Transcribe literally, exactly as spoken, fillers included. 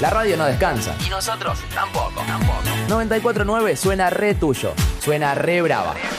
La radio no descansa. Y nosotros tampoco, tampoco. noventa y cuatro nueve suena re tuyo. Suena re brava.